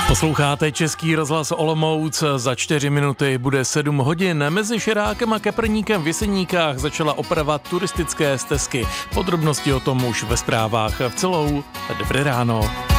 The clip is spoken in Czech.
Posloucháte Český rozhlas Olomouc, za 4 minuty bude 7 hodin. Mezi Šerákem a Keprníkem v Jeseníkách začala oprava turistické stezky. Podrobnosti o tom už ve zprávách v celou. Dobré ráno.